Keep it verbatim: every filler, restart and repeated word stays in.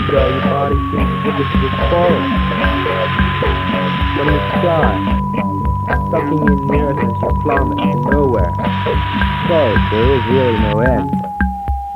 go, your body seems as if it's just falling from the sky, sucking in the earth as you plummet to nowhere. So, there is really no end.